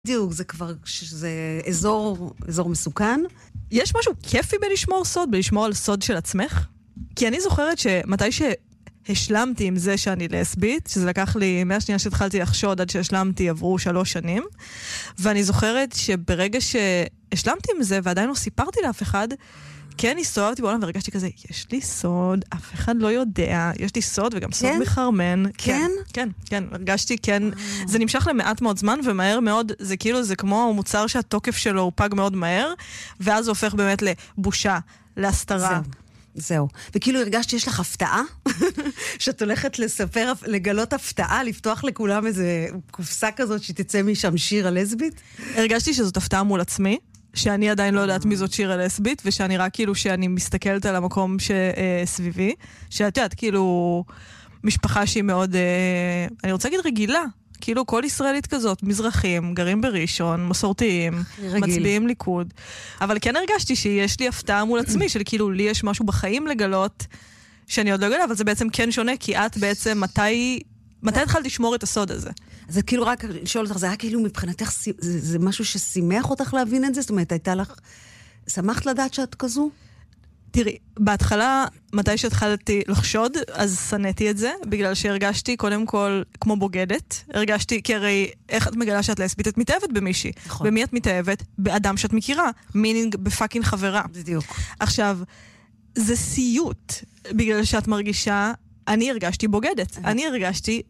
בדיוק, זה כבר, זה אזור מסוכן. יש משהו כיפי בלשמור סוד, בלשמור על סוד של עצמך? כי אני זוכרת שמתי שהשלמתי עם זה שאני לסבית, שזה לקח לי מהשנייה שהתחלתי לחשוד עד שהשלמתי עברו 3 שנים, ואני זוכרת שברגע שהשלמתי עם זה ועדיין לא סיפרתי לאף אחד, כן, הסתובבתי בעולם והרגשתי כזה, יש לי סוד, אף אחד לא יודע, יש לי סוד וגם סוד מחרמן. כן? כן, הרגשתי, כן. זה נמשך למעט מאוד זמן ומהר מאוד, זה כאילו, זה כמו מוצר שהתוקף שלו הוא פג מאוד מהר, ואז הוא הופך באמת לבושה, להסתרה. זהו. וכאילו הרגשתי שיש לך הפתעה, שאת הולכת לספר, לגלות הפתעה, לפתוח לכולם איזה קופסה כזאת שתצא משם שיר הלסבית. הרגשתי שזאת הפתעה מול עצמי, שאני עדיין לא יודעת מי זאת שירה לסבית, ושאני רק כאילו שאני מסתכלת על המקום שסביבי, שאת יודעת, כאילו, משפחה שהיא מאוד, אני רוצה להגיד רגילה, כאילו כל ישראלית כזאת, מזרחים, גרים בראשון, מסורתיים, מצביעים ליכוד, אבל כן הרגשתי שיש לי הפתעה מול עצמי, של כאילו לי יש משהו בחיים לגלות, שאני עוד לא אגלה, אבל זה בעצם כן שונה, כי את בעצם מתי התחלת לשמור את הסוד הזה? אז זה כאילו רק לשאול אותך, זה היה כאילו מבחינתך, זה משהו ששימח אותך להבין את זה? זאת אומרת, הייתה לך, שמחת לדעת שאת כזו? תראי, בהתחלה, מתי שהתחלתי לחשוד, אז שנאתי את זה, בגלל שהרגשתי קודם כל כמו בוגדת. הרגשתי, כי הרי איך את מגלה שאת לסבית? את מתאהבת במישהי. נכון. במי את מתאהבת? באדם שאת מכירה. מינינג בפאקינג חברה. בדיוק. עכשיו, זה סיוט, בגלל שאת מרגישה, אני הרגשתי בוגדת. אני הרגשתי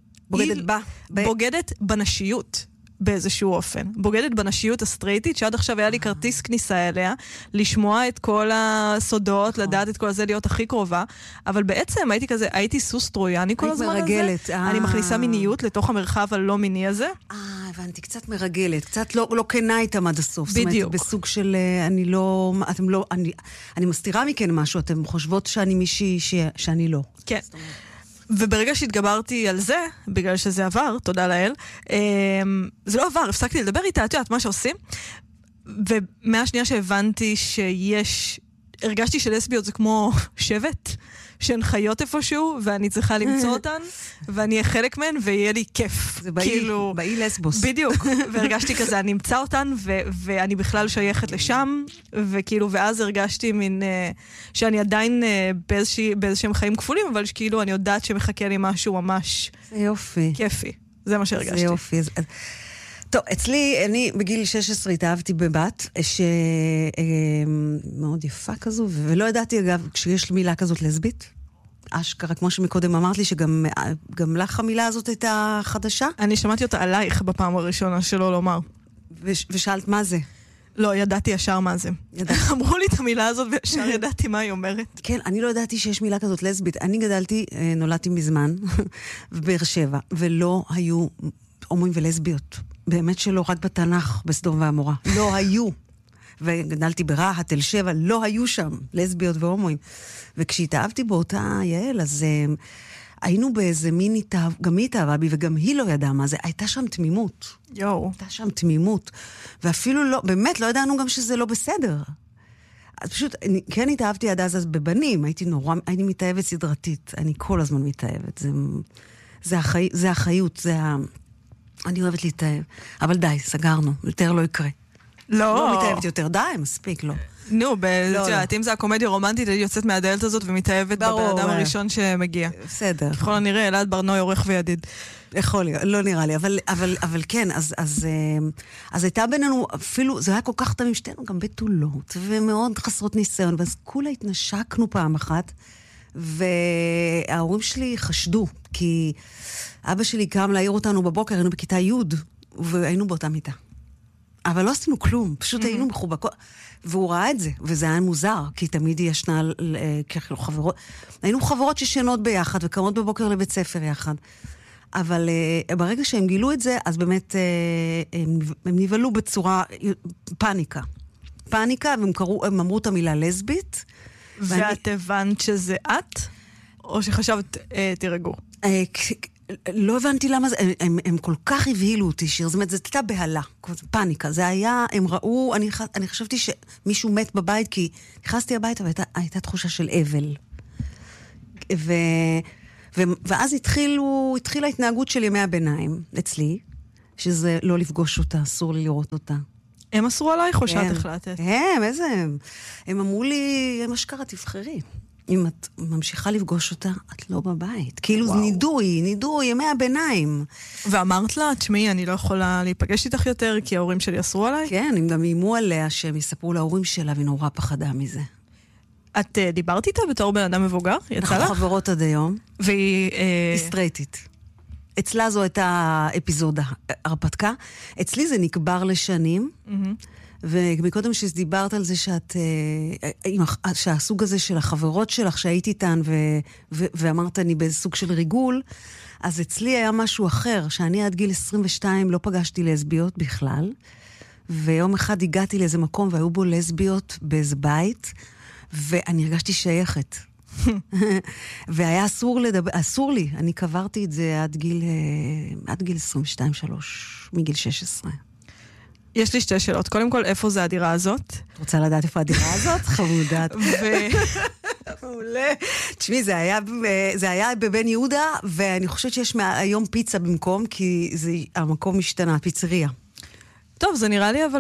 בוגדת בנשיות באיזשהו אופן. בוגדת בנשיות הסטרייטית, שעד עכשיו היה לי כרטיס כניסה אליה, לשמוע את כל הסודות, לדעת את כל זה, להיות הכי קרובה, אבל בעצם הייתי כזה, הייתי סוס טרויאני כל הזמן הזה. אני מכניסה מיניות לתוך המרחב הלא מיני הזה. הבנתי, קצת מרגלת, קצת לא כנה איתם עד הסוף. בדיוק. זאת אומרת, בסוג של, אני מסתירה מכן משהו, אתם חושבות שאני מישהי שאני לא. כן. וברגע שהתגברתי על זה, בגלל שזה עבר, תודה לאל, זה לא עבר, הפסקתי לדבר איתה, את יודעת מה שעושים, ומהשנייה שהבנתי הרגשתי שלסביות זה כמו שבט, שהן חיות איפשהו, ואני צריכה למצוא אותן, ואני אהיה חלק מהן, ויהיה לי כיף. זה באי לסבוס. בדיוק, והרגשתי כזה, אני אמצא אותן, ואני בכלל שייכת לשם, וכאילו, ואז הרגשתי שאני עדיין באיזשהם חיים כפולים, אבל שכאילו, אני יודעת שמחכה לי משהו ממש כיפי. זה מה שהרגשתי. זה יופי. טוב, אצלי, אני בגיל 16 התאהבתי בבת, שמאוד יפה כזו, ולא ידעתי אגב, כשיש מילה כזאת לסבית, אשכרה, כמו שמקודם אמרת לי, שגם לך המילה הזאת הייתה חדשה. אני שמעתי אותה עלייך בפעם הראשונה שלא לומר. ושאלת מה זה? לא, ידעתי ישר מה זה. אמרו לי את המילה הזאת וישר ידעתי מה היא אומרת. כן, אני לא ידעתי שיש מילה כזאת לסבית. אני נולדתי מזמן, בבאר שבע, ולא היו הומואים ולסביות. באמת שלא, רק בתנ"ך, בסדום ועמורה. לא היו. וגדלתי ברהט, תל שבע, לא היו שם לסביות והומואים. וכשהתאהבתי באותה יעל, אז היינו באיזה מין גם היא התאהבה בי, וגם היא לא ידעה מה זה. הייתה שם תמימות. הייתה שם תמימות. ואפילו לא, באמת לא ידענו גם שזה לא בסדר. אז פשוט, כן התאהבתי עד אז בבנים. הייתי מתאהבת סדרתית. אני כל הזמן מתאהבת. זה החיות, אני אוהבת להתאהב. אבל די, סגרנו. יותר לא יקרה. לא מתאהבת יותר. די, מספיק, לא. נו, אם זה הקומדיה רומנטית, היא יוצאת מהדלת הזאת ומתאהבת בבן אדם הראשון שמגיע. בסדר. ככל הנראה, אלעד ברנוי עורך וידיד. יכול להיות, לא נראה לי. אבל כן, אז הייתה בינינו, אפילו, זה היה כל כך תמים, שתינו גם בתולות, ומאוד חסרות ניסיון, ואז כולה התנשקנו פעם אחת, וההורים שלי חשדו, כי אבא שלי קם להעיר אותנו בבוקר, היינו בכיתה י' והיינו באותה מיטה. אבל לא עשינו כלום, פשוט היינו מחובקות, והוא ראה את זה, וזה היה מוזר, כי תמיד ישנה חברות, היינו חברות ששנות ביחד, וקמות בבוקר לבית ספר יחד. אבל ברגע שהם גילו את זה, אז באמת הם נבלו בצורה פאניקה. והם אמרו את המילה לסבית. ואת הבנת שזה את? או שחשבת, תירגעו? לא הבנתי למה זה, הם כל כך הבהילו אותי, שיר, זאת אומרת, זה הייתה בהלה, פאניקה, זה היה, הם ראו, אני חשבתי שמישהו מת בבית, כי נכנסתי הביתה, והייתה תחושה של אבל. ואז התחילה ההתנהגות של ימי הביניים, אצלי, שזה לא לפגוש אותה, אסור לי לראות אותה. הם אסרו עלייך או שאת החלטת? איזה הם? הם אמרו לי, אשכרה, תבחרי. אם את ממשיכה לפגוש אותה, את לא בבית. כאילו זה נידוי, ימי הביניים. ואמרת לה, תשמעי, אני לא יכולה להיפגש איתך יותר, כי ההורים שלי אסרו עליי? כן, הם גם אימו עליה שהם יספרו להורים שלה, והיא נורא פחדה מזה. את דיברת איתה בתור בן אדם מבוגר? יצא לך? אנחנו חברות עד היום. והיא... היא סטרייטית. אצלה זו הייתה אפיזודה, הרפתקה. אצלי זה נקבר לשנים, ומקודם שדיברת על זה שהסוג הזה של החברות שלך, שהיית איתן, ואמרת אני בסוג של ריגול, אז אצלי היה משהו אחר, שאני עד גיל 22 לא פגשתי לסביות בכלל, ויום אחד הגעתי לאיזה מקום, והיו בו לסביות באיזה בית, ואני הרגשתי שייכת. והיה אסור לי, אני קברתי את זה עד גיל 22-3, מגיל 16. יש לי שתי שאלות. קודם כל, איפה זה הדירה הזאת? רוצה לדעת איפה הדירה הזאת? חמודת. מעולה. תשמעי, זה היה בבן יהודה, ואני חושבת שיש היום פיצה במקום, כי המקום משתנה, פיצריה. טוב, זה נראה לי אבל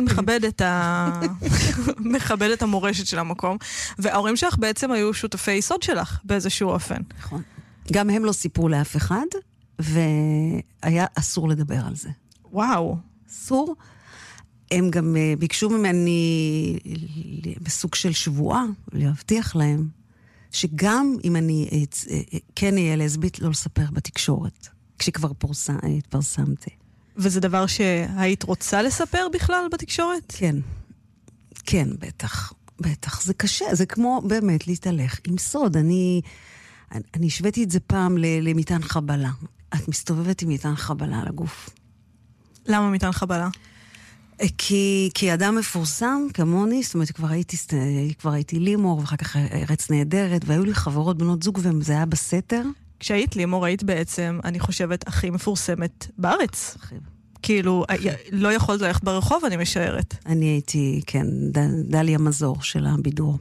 מכבד את המורשת של המקום. וההורים שלך בעצם היו שותפי יסוד שלך באיזשהו אופן. נכון. גם הם לא סיפרו לאף אחד, והיה אסור לדבר על זה. וואו. אסור. הם גם ביקשו ממני בסוג של שבועה, להבטיח להם, שגם אם אני כן אהיה לסבית, לא לספר בתקשורת, כשכבר התפרסמתי. וזה דבר שהיית רוצה לספר בכלל בתקשורת? כן. כן, בטח. בטח. זה קשה. זה כמו באמת להתהלך עם סוד. אני השוויתי את זה פעם למטען חבלה. את מסתובבת עם מטען חבלה על הגוף. למה מטען חבלה? כי אדם מפורסם כמוני, זאת אומרת, כבר הייתי לימור, ואחר כך ארץ נהדרת, והיו לי חברות בנות זוג, וזה היה בסתר. כשהיית לימור, היית בעצם, אני חושבת, הכי מפורסמת בארץ. כאילו, לא יכולת ללכת ברחוב, אני משערת. אני הייתי, כן, דליה מזור של הבידור.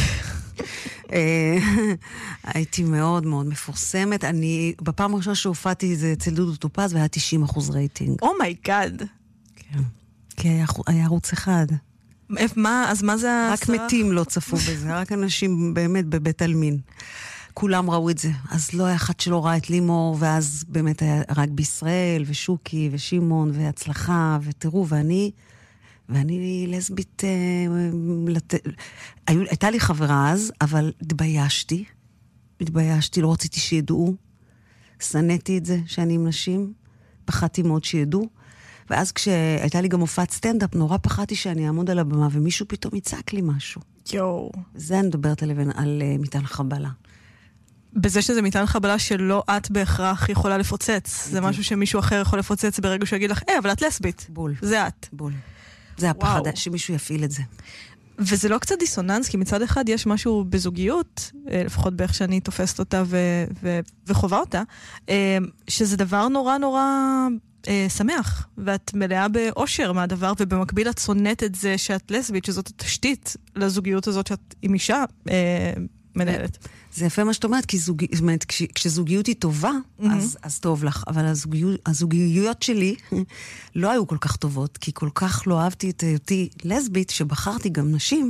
הייתי מאוד מאוד מפורסמת. בפעם הראשונה שהופעתי זה אצל דודו טופז, והיה 90% רייטינג. אומייגאד. כן. כי היה ערוץ אחד. אז מה זה... רק מתים לא צפו בזה, רק אנשים באמת בבית אלמין. כולם ראו את זה. אז לא היה אחד שלא ראה את לימור, ואז באמת היה רק בישראל, ושוקי, ושימון, והצלחה, ותראו, ואני לסבית... הייתה לי חברה אז, אבל התביישתי, לא רציתי שידעו. שנאתי את זה, שאני עם נשים. פחדתי מאוד שידעו. ואז כשהייתה לי גם הופעת סטנדאפ, נורא פחדתי שאני אעמוד על הבמה, ומישהו פתאום יצעק לי משהו. יואו. זה אני מדברת על מטען חבלה. בזה שזה מטען חבלה שלא את בהכרח יכולה לפוצץ. זה משהו שמישהו אחר יכול לפוצץ ברגע שהוא יגיד לך, אבל את לסבית. בול. זה את. בול. זה הפחד שמישהו יפעיל את זה. וזה לא קצת דיסוננס, כי מצד אחד יש משהו בזוגיות, לפחות באיך שאני תופסת אותה וחובה אותה, שזה דבר נורא נורא שמח, ואת מלאה באושר מהדבר, ובמקביל את שונאת את זה שאת לסבית, שזאת התשתית לזוגיות הזאת שאת עם אישה מנהלת. זה יפה מה שאת אומרת, כי כשזוגיות היא טובה, אז טוב לך, אבל הזוגיות שלי לא היו כל כך טובות, כי כל כך לא אהבתי את היותי לסבית, שבחרתי גם נשים,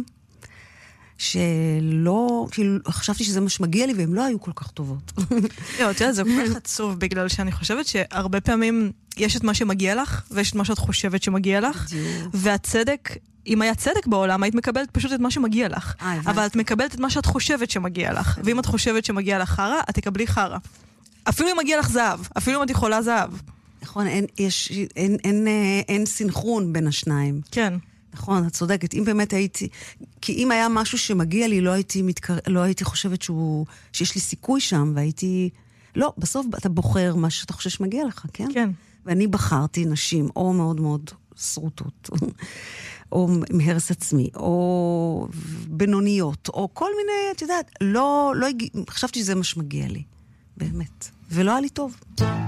שלא, כאילו, חשבתי שזה מה שמגיע לי, והן לא היו כל כך טובות. לא, תראה, זה כל כך עצוב, בגלל שאני חושבת שהרבה פעמים יש את מה שמגיע לך, ויש את מה שאת חושבת שמגיע לך, והצדק, אם היה צדק בעולם, היית מקבלת פשוט את מה שמגיע לך. אבל את מקבלת את מה שאת חושבת שמגיע לך. ואם את חושבת שמגיע לך חרה, את תקבלי חרה. אפילו אם מגיע לך זהב, אפילו אם את יכולה זהב. נכון, אין סינכרון בין השניים. כן. נכון, את צודקת. אם באמת הייתי... כי אם היה משהו שמגיע לי, לא הייתי חושבת שיש לי סיכוי שם, והייתי... לא, בסוף אתה בוחר מה שאתה חושב שמגיע לך, כן? כן. ואני בחרתי נשים, או מאוד מאוד סרוטות, או מהרס עצמי, או בינוניות, או כל מיני, את יודעת, חשבתי שזה מה שמגיע לי, באמת. ולא היה לי טוב.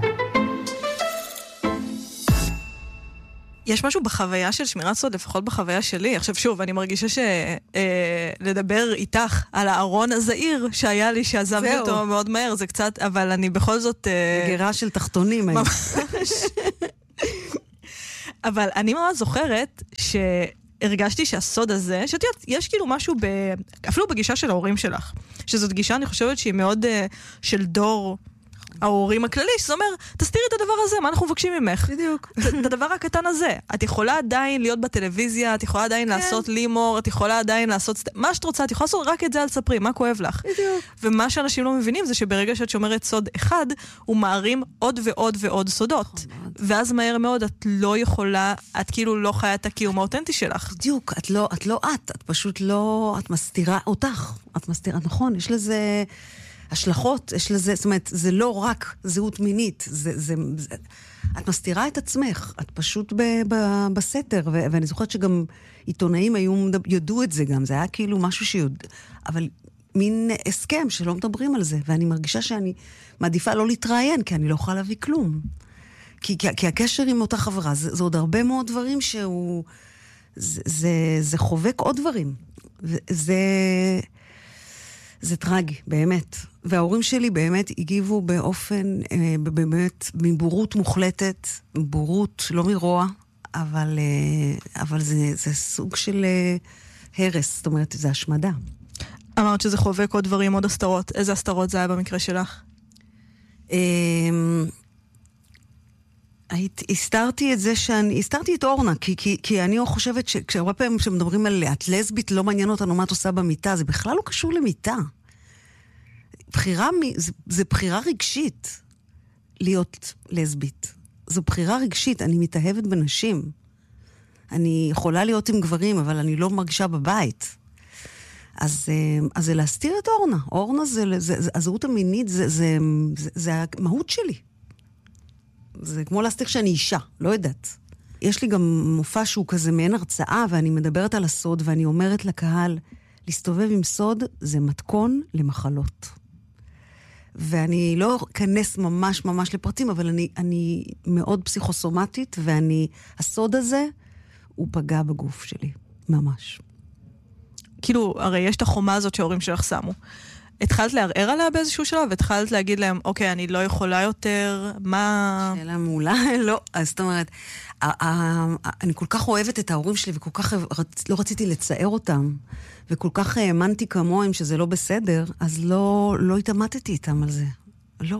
יש משהו בחוויה של שמירת סוד, לפחות בחוויה שלי. עכשיו שוב, אני מרגישה שלדבר איתך על הארון הזעיר שהיה לי, שעזבתי אותו מאוד מהר, זה קצת, אבל אני בכל זאת... גרה של תחתונים. ממש. אבל אני ממש זוכרת הרגשתי שהסוד הזה, שאת יודעת, יש כאילו משהו אפילו בגישה של ההורים שלך, שזאת גישה, אני חושבת שהיא מאוד של דור ההורים הכללי, שזה אומר, תסתירי את הדבר הזה, מה אנחנו מבקשים ממך? בדיוק. את הדבר הקטן הזה. את יכולה עדיין להיות בטלוויזיה, את יכולה עדיין לעשות לימור, את יכולה עדיין לעשות מה שאת רוצה, את יכולה לעשות רק את זה על ספרי, מה כואב לך? בדיוק. ומה שאנשים לא מבינים זה שברגע שאת שומרת סוד אחד, הוא מערים עוד ועוד ועוד סודות. ואז מהר מאוד את לא יכולה, את כאילו לא חיה את הקיום האותנטי שלך. בדיוק, את לא את פשוט לא, את מסתירה אותך. את מסתירה, נכון, יש לזה השלכות, יש לזה, זאת אומרת, זה לא רק זהות מינית, את מסתירה את עצמך, את פשוט בסתר, ואני זוכרת שגם עיתונאים ידעו את זה גם, זה היה כאילו משהו אבל מין הסכם שלא מדברים על זה, ואני מרגישה שאני מעדיפה לא להתראיין, כי אני לא יכולה להביא כלום. כי הקשר עם אותה חברה, זה עוד הרבה מאוד דברים שהוא, זה חובק עוד דברים. זה טרגי, באמת. וההורים שלי באמת הגיבו באופן, באמת, מבורות מוחלטת, בורות, לא מרוע, אבל זה סוג של הרס, זאת אומרת, זה השמדה. אמרת שזה חובק עוד דברים, עוד הסתרות. איזה הסתרות זה היה במקרה שלך? הסתרתי את זה הסתרתי את אורנה, כי אני חושבת שכשהרבה פעמים שמדברים על את לסבית, לא מעניין אותנו מה את עושה במיטה, זה בכלל לא קשור למיטה. זה בחירה רגשית להיות לסבית. זו בחירה רגשית, אני מתאהבת בנשים. אני יכולה להיות עם גברים, אבל אני לא מרגישה בבית. אז זה להסתיר את אורנה. אורנה הזהות המינית, זה המהות שלי. זה כמו להסתיר שאני אישה, לא יודעת. יש לי גם מופע שהוא כזה מעין הרצאה, ואני מדברת על הסוד, ואני אומרת לקהל, להסתובב עם סוד זה מתכון למחלות. ואני לא אכנס ממש ממש לפרטים, אבל אני מאוד פסיכוסומטית, הסוד הזה, הוא פגע בגוף שלי, ממש. כאילו, הרי יש את החומה הזאת שההורים שלך שמו. התחלת לערער עליה באיזשהו שלב, והתחלת להגיד להם, אוקיי, אני לא יכולה יותר, מה... שאלה מעולה, לא. אז זאת אומרת, אני כל כך אוהבת את ההורים שלי, וכל כך לא רציתי לצער אותם, וכל כך האמנתי כמוהם שזה לא בסדר, אז לא התאמתתי איתם על זה. לא.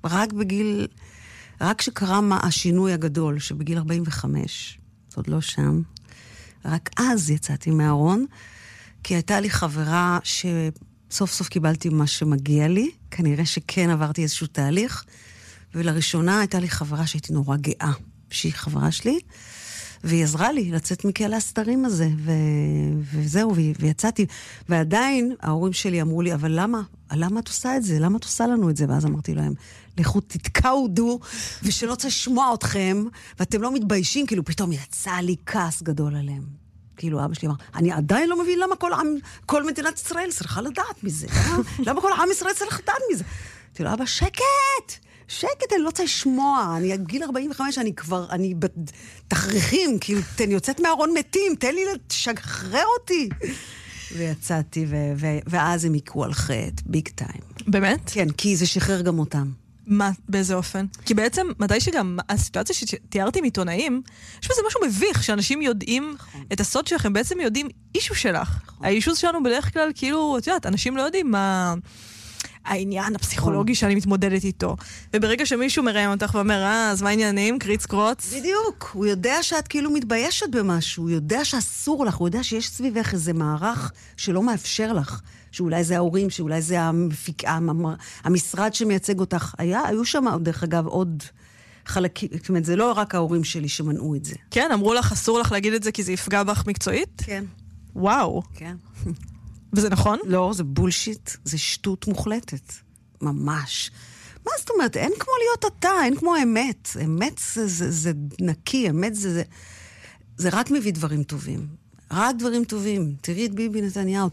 רק שקרה השינוי הגדול, שבגיל 45, זה עוד לא שם, רק אז יצאתי מהארון, כי הייתה לי חברה סוף סוף קיבלתי מה שמגיע לי, כנראה שכן עברתי איזשהו תהליך, ולראשונה הייתה לי חברה שהייתי נורא גאה, שהיא חברה שלי, והיא עזרה לי לצאת מכלל הסתרים הזה, וזהו, ויצאתי. ועדיין ההורים שלי אמרו לי, אבל למה את עושה את זה? למה את עושה לנו את זה? ואז אמרתי להם, לכו תתקעו, ושלא רוצה לשמוע אתכם, ואתם לא מתביישים, כאילו פתאום יצא לי כעס גדול עליהם. כאילו אבא שלי אמר, אני עדיין לא מבין למה כל מדינת ישראל צריכה לדעת מזה. למה כל עם ישראל צריך לדעת מזה? תראו, אבא, שקט, אני לא רוצה לשמוע. אני בגיל 45, אני בתכריכים, כאילו, אני יוצאת מהארון מתים, תן לי לשחרר אותי. ויצאתי, ואז הם יקרו על חטא, ביג טיים. באמת? כן, כי זה שחרר גם אותם. מה? באיזה אופן? כי בעצם, מתי שגם הסיטואציה שתיארתי עם עיתונאים, יש בזה משהו מביך, שאנשים יודעים את הסוד שלכם, בעצם יודעים אישו שלך. האישו שלנו בדרך כלל, כאילו, את יודעת, אנשים לא יודעים מה העניין הפסיכולוגי שאני מתמודדת איתו. וברגע שמישהו מראיין אותך ואומר, אז מה העניינים? קריץ קרוץ? בדיוק. הוא יודע שאת כאילו מתביישת במשהו, הוא יודע שאסור לך, הוא יודע שיש סביבך איזה מערך שלא מאפשר לך. שאולי זה ההורים, שאולי זה המשרד שמייצג אותך. היו שם, דרך אגב, עוד חלקים, זאת אומרת, זה לא רק ההורים שלי שמנעו את זה. כן, אמרו לך, אסור לך להגיד את זה כי זה יפגע בך מקצועית? כן. וואו. כן. וזה נכון? לא, זה בולשיט, זה שטות מוחלטת. ממש. מה זאת אומרת? אין כמו להיות אתה, אין כמו אמת. אמת זה נקי, אמת זה רק מביא דברים טובים. רק דברים טובים. תראי את ביבי נתניהו,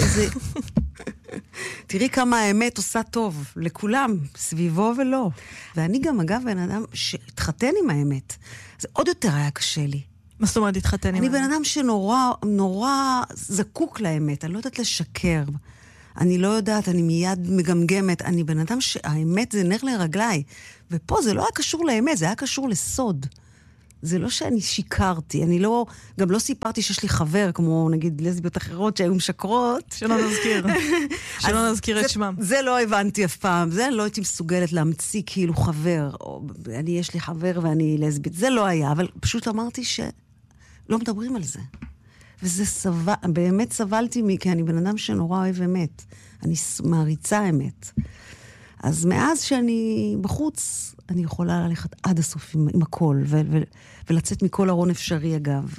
תראי כמה האמת עושה טוב לכולם, סביבו ולא. ואני גם, אגב, בן אדם שהתחתן עם האמת. זה עוד יותר היה קשה לי. מה זאת אומרת התחתן עם האמת? אני בן אדם שנורא זקוק לאמת. אני לא יודעת לשקר. אני לא יודעת, אני מיד מגמגמת. אני בן אדם שהאמת זה נר לרגליי. ופה זה לא היה קשור לאמת, זה היה קשור לסוד. זה לא שאני שיקרתי, אני לא, גם לא סיפרתי שיש לי חבר, כמו נגיד לסביות אחרות שהיו משקרות. שלא נזכיר. שלא נזכיר את שמם. זה לא הבנתי אף פעם, זה לא הייתי מסוגלת להמציא כאילו חבר, או יש לי חבר ואני לסבית, זה לא היה, אבל פשוט אמרתי שלא מדברים על זה. וזה באמת סבלתי כי אני בן אדם שנורא אוהב אמת. אני מעריצה אמת. אז מאז שאני בחוץ, אני יכולה ללכת עד הסוף עם הכל, ולצאת מכל ארון אפשרי אגב,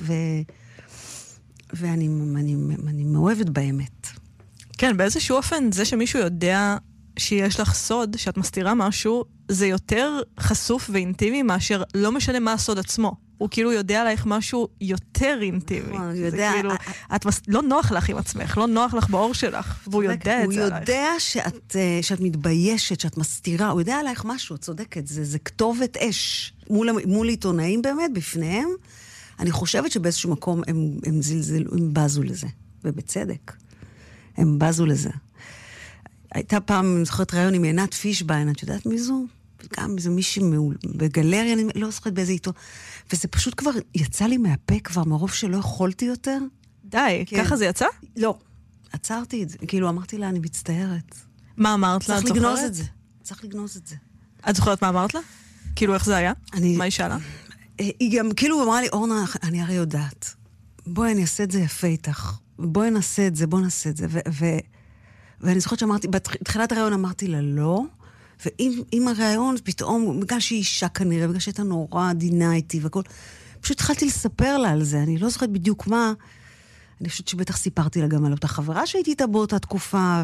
ואני מאוהבת באמת. כן, באיזשהו אופן, זה שמישהו יודע שיש לך סוד, שאת מסתירה משהו, זה יותר חשוף ואינטימי מאשר לא משנה מה הסוד עצמו. הוא כאילו יודע עלייך משהו יותר אינטימי. הוא יודע. כאילו, לא נוח לך עם עצמך, לא נוח לך באור שלך, והוא יודע את זה עלייך. הוא יודע שאת מתביישת, שאת מסתירה, הוא יודע עלייך משהו, את צודקת, זה כתובת אש. מול עיתונאים באמת, בפניהם, אני חושבת שבאיזשהו מקום הם בזו לזה, ובצדק. הם בזו לזה. הייתה פעם, אני זוכרת רעיון עם עינת פישביין, את יודעת מי זו? גם איזה מישהי בגלריה, אני לא זוכרת באיזה עיתון. וזה פשוט כבר יצא לי מהפה כבר, מרוב שלא יכולתי יותר. די, כן. ככה זה יצא? לא, עצרתי את זה. כאילו אמרתי לה, אני מצטערת. מה אמרת לה? צריך לגנוז את זה. צריך לגנוז את זה. את זוכרת מה אמרת לה? כאילו איך זה היה? מה היא שאלה? היא גם כאילו אמרה לי, אורנה, אני הרי יודעת. בואי אני אעשה את זה יפה איתך. בואי נעשה את זה, בואי נעשה את זה. ואני זוכרת שאמרתי, בתחילת הרעיון אמרתי לה לא, ועם הרעיון פתאום, בגלל שהיא אישה כנראה, בגלל שהייתה נורא עדינה איתי והכל, פשוט התחלתי לספר לה על זה, אני לא זוכרת בדיוק מה, אני חושבת שבטח סיפרתי לה גם על אותה חברה שהייתי איתה באותה תקופה,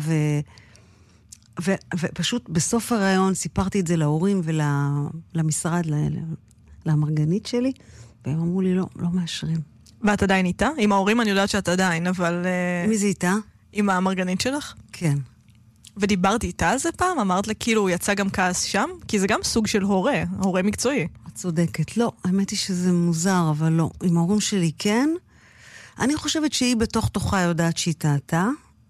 ופשוט בסוף הרעיון סיפרתי את זה להורים ולמשרד, למרגנית שלי, והם אמרו לי לא מאשרים. ואת עדיין איתה? עם ההורים אני יודעת שאת עדיין, אבל... מי זה איתה? עם המרגנית שלך? כן. ודיברתי איתה על זה פעם? אמרת לה כאילו הוא יצא גם כעס שם? כי זה גם סוג של הורה מקצועי. את צודקת. לא, האמת היא שזה מוזר, אבל לא. עם ההורים שלי כן. אני חושבת שהיא בתוך תוכה יודעת שהיא טעתה,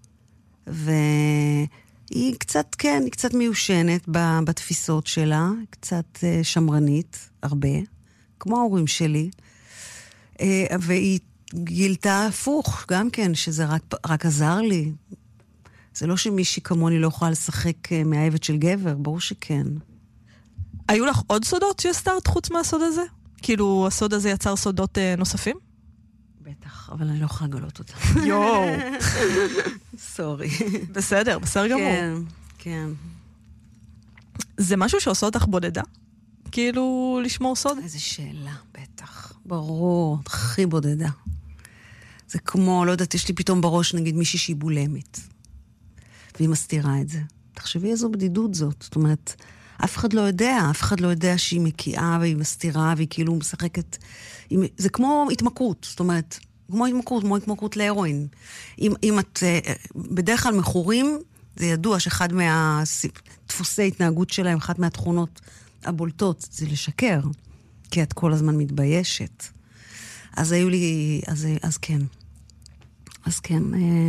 והיא קצת, כן, היא קצת מיושנת בתפיסות שלה, קצת שמרנית, הרבה, כמו ההורים שלי, והיא גילתה הפוך, גם כן, שזה רק עזר לי. זה לא שמישהי כמוני לא יכולה לשחק מהאהבת של גבר, ברור שכן. היו לך עוד סודות שהסתרת חוץ מהסוד הזה? כאילו הסוד הזה יצר סודות נוספים? בטח, אבל אני לא יכולה לגלות אותם. יואו. סורי. בסדר גמור. כן, כן. זה משהו שעושה אותך בודדה? כאילו לשמור סוד? איזו שאלה, בטח. ברור, הכי בודדה. זה כמו, לא יודעת, יש לי פתאום בראש, נגיד, מישהי שהיא בולמת. והיא מסתירה את זה. תחשבי איזו בדידות זאת. זאת אומרת, אף אחד לא יודע שהיא מקיאה והיא מסתירה והיא כאילו משחקת. זה כמו התמכרות, זאת אומרת, כמו התמכרות להרואין. אם את, בדרך כלל מכורים, זה ידוע שאחד מהדפוסי התנהגות שלהם, אחת מהתכונות הבולטות, זה לשקר. כי את כל הזמן מתביישת. אז היו לי, אז כן. אז כן,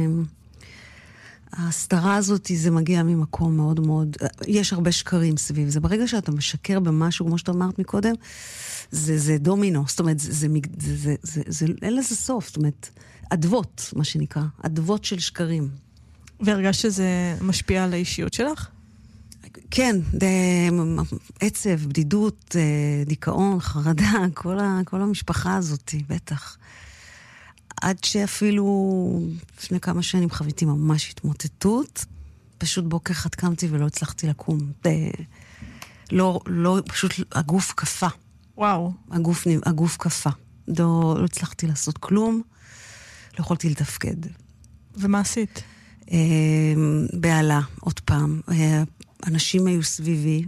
ההסתרה הזאת, זה מגיע ממקום מאוד מאוד, יש הרבה שקרים סביב זה. ברגע שאתה משקר במשהו, כמו שאתה אמרת מקודם, זה דומינו. זאת אומרת, אין לזה סוף. זאת אומרת, עדבות, מה שנקרא. עדבות של שקרים. והרגשת שזה משפיע על האישיות שלך? כן, עצב, בדידות, דיכאון, חרדה, כל המשפחה הזאת, בטח. עד שאפילו לפני כמה שנים חוויתי ממש התמוטטות, פשוט בוקר אחד קמתי ולא הצלחתי לקום. לא, פשוט הגוף קפה. וואו. הגוף קפה. לא הצלחתי לעשות כלום, לא יכולתי לתפקד. ומה עשית? בעלה, עוד פעם. אנשים היו סביבי,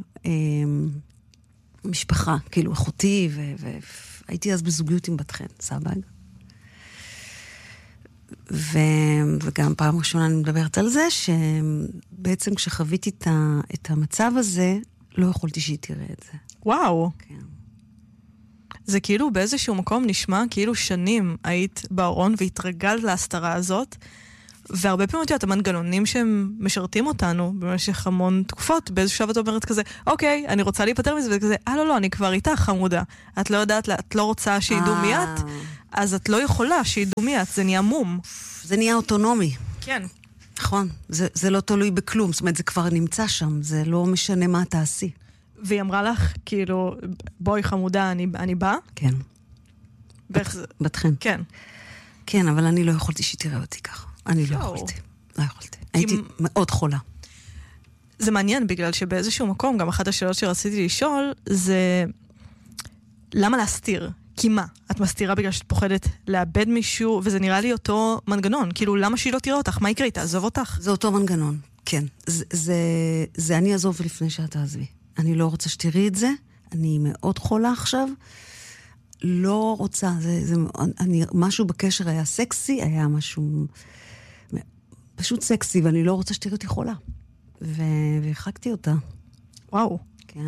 משפחה, כאילו אחותי, והייתי אז בזוגיות עם בת חן, סבג. וגם פעם ראשונה אני מדברת על זה, שבעצם כשחוויתי את המצב הזה, לא יכולתי שהיא תראה את זה. וואו. כן. זה כאילו באיזשהו מקום נשמע, כאילו שנים היית בארון והתרגלת להסתרה הזאת, והרבה פעמים את המנגנונים שהם משרתים אותנו במשך המון תקופות, באיזשהו שלב את אומרת כזה, אוקיי, אני רוצה להיפטר מזה, וכזה, לא, אני כבר איתך חמודה. את לא יודעת, את לא רוצה שידעו מיד, אז את לא יכולה שידעו מיד, זה נהיה מום. זה נהיה אוטונומי. כן. נכון, זה לא תלוי בכלום, זאת אומרת, זה כבר נמצא שם, זה לא משנה מה תעשי. והיא אמרה לך, כאילו, בואי חמודה, אני באה? כן. בתכן. כן. כן, אבל אני לא יכולתי שתראה אותי ככה. אני לא יכולתי. לא יכולתי. הייתי מאוד חולה. זה מעניין, בגלל שבאיזשהו מקום, גם אחת השאלות שרציתי לשאול, זה למה להסתיר? כי מה? את מסתירה בגלל שאת פוחדת לאבד מישהו, וזה נראה לי אותו מנגנון. כאילו, למה שהיא לא תראה אותך? מה יקרה? תעזוב אותך? זה אותו מנגנון, כן. זה אני אעזוב לפני שאת תעזבי. אני לא רוצה שתראי את זה. אני מאוד חולה עכשיו. לא רוצה. משהו בקשר היה סקסי, היה משהו פשוט סקסי, ואני לא רוצה שתראי אותי חולה. והרחקתי אותה. וואו. כן.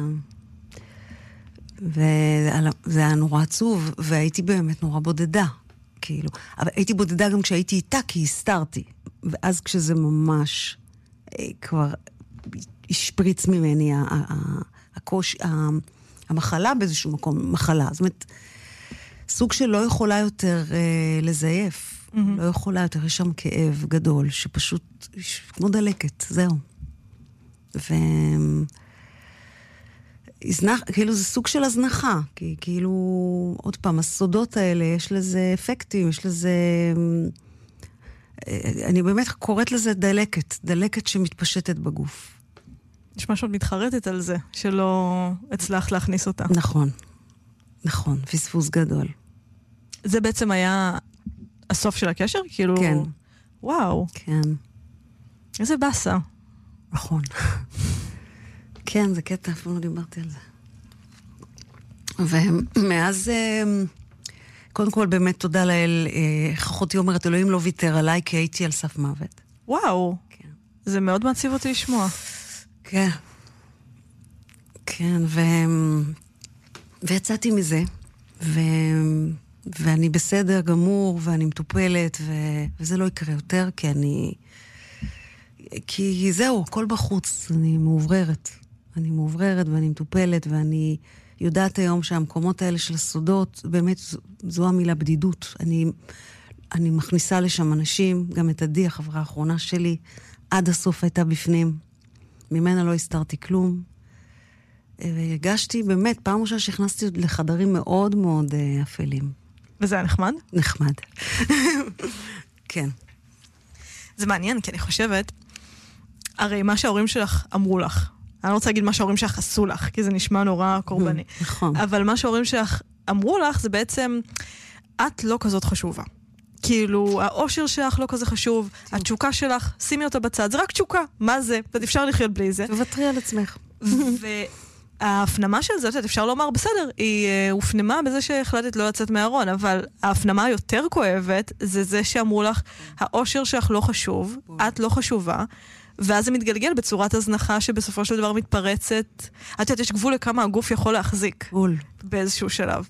וזה היה נורא עצוב, והייתי באמת נורא בודדה, כאילו. אבל הייתי בודדה גם כשהייתי איתה, כי הסתרתי. ואז כשזה ממש כבר השפריץ ממני המחלה באיזשהו מקום, מחלה. זאת אומרת, סוג שלא יכולה יותר לזייף. לא יכולה יותר, יש שם כאב גדול, שפשוט, כמו דלקת, זהו. כאילו זה סוג של הזנחה, כי כאילו, עוד פעם, הסודות האלה, יש לזה אפקטים, יש לזה, אני באמת קוראת לזה דלקת שמתפשטת בגוף. יש משהו מתחרטת על זה, שלא הצלחת להכניס אותה. נכון, פספוס גדול. זה בעצם היה הסוף של הקשר? כאילו, כן. וואו. כן. איזה בסה. נכון. כן, זה קטע, אפילו לא דיברתי על זה. ומאז, קודם כל באמת תודה לאל, אחותי אומרת, אלוהים לא ויתר עליי, כי הייתי על סף מוות. וואו. כן. זה מאוד מעציב אותי לשמוע. כן. כן, ויצאתי מזה, ואני בסדר גמור, ואני מטופלת, וזה לא יקרה יותר, כי זהו, הכל בחוץ, אני מאובררת ואני מטופלת, ואני יודעת היום שהמקומות האלה של הסודות, באמת זו המילה בדידות. אני מכניסה לשם אנשים, גם את עדי, החברה האחרונה שלי, עד הסוף הייתה בפנים. ממנה לא הסתרתי כלום. והרגשתי באמת, פעם ראשונה שהכנסתי לחדרים מאוד מאוד אפלים. וזה היה נחמד? נחמד. כן. זה מעניין, כי אני חושבת, הרי מה שההורים שלך אמרו לך, אני לא רוצה להגיד מה שההורים שלך עשו לך, כי זה נשמע נורא קורבני. נכון. אבל מה שההורים שלך אמרו לך, זה בעצם, את לא כזאת חשובה. כאילו, האושר שלך לא כזה חשוב, התשוקה שלך, שימי אותה בצד, זה רק תשוקה. מה זה? אפשר לחיות בלי זה. תוותרי על עצמך. וההפנמה של זה, אפשר לומר, בסדר, היא הופנמה בזה שהחלטת לא לצאת מהארון, אבל ההפנמה היותר כואבת, זה זה שאמרו לך, האושר שלך לא חשוב, את לא חשובה, ואז זה מתגלגל בצורת הזנחה שבסופו של דבר מתפרצת. את יודעת, יש גבול לכמה הגוף יכול להחזיק. גבול. באיזשהו שלב.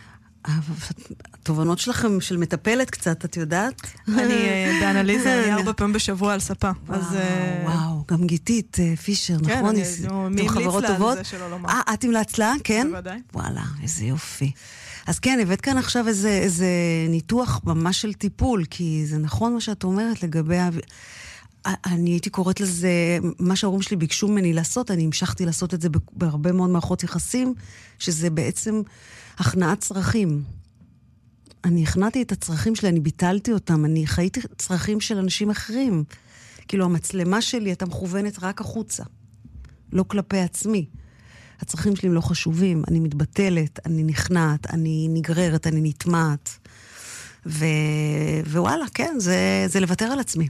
התובנות שלכם של מטפלת קצת, את יודעת? אני באנליזה, אני 4 פעמים בשבוע על ספה. וואו, גם גיתית, פישר, נכון? מי המליץ לה על זה שלא לומר. את המלצת לה, כן? בוודאי. וואלה, איזה יופי. אז כן, הבאת כאן עכשיו איזה ניתוח ממש של טיפול, כי זה נכון מה שאת אומרת לגבי... אני הייתי קוראת לזה, מה שההורים שלי ביקשו ממני לעשות, אני המשכתי לעשות את זה בהרבה מאוד מערכות יחסים, שזה בעצם הכנעת צרכים. אני הכנעתי את הצרכים שלי, אני ביטלתי אותם, אני חייתי צרכים של אנשים אחרים. כאילו, המצלמה שלי הייתה מכוונת רק החוצה, לא כלפי עצמי. הצרכים שלי הם לא חשובים, אני מתבטלת, אני נכנעת, אני נגררת, אני נטמעת. ווואלה, כן, זה לוותר על עצמי.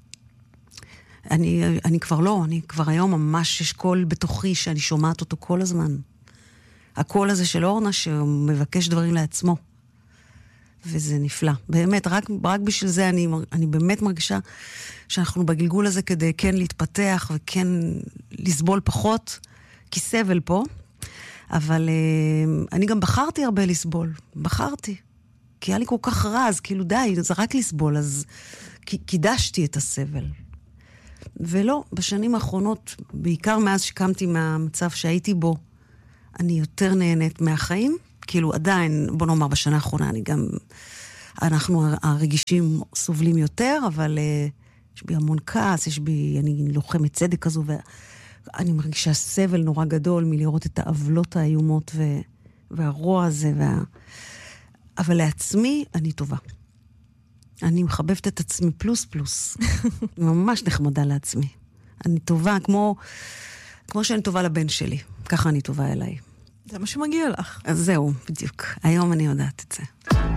אני כבר לא, אני כבר היום ממש יש קול בתוכי שאני שומעת אותו כל הזמן. הקול הזה של אורנה שמבקש דברים לעצמו. וזה נפלא. באמת, רק בשביל זה אני באמת מרגישה שאנחנו בגלגול הזה כדי כן להתפתח וכן לסבול פחות, כי סבל פה. אבל אני גם בחרתי הרבה לסבול. בחרתי. כי היה לי כל כך רע, אז כאילו די, זה רק לסבול, אז קידשתי את הסבל. ולא, בשנים האחרונות, בעיקר מאז שקמתי מהמצב שהייתי בו, אני יותר נהנית מהחיים, כאילו עדיין, בוא נאמר, בשנה האחרונה, אנחנו הרגישים סובלים יותר, אבל יש בי המון כעס, אני לוחמת צדק כזו, ואני מרגישה סבל נורא גדול מלראות את העוולות האיומות והרוע הזה, אבל לעצמי אני טובה. אני מחבבת את עצמי פלוס פלוס. ממש נחמדה לעצמי. אני טובה כמו שאני טובה לבן שלי. ככה אני טובה אליי. זה מה שמגיע לך. אז זהו, בדיוק. היום אני יודעת את זה.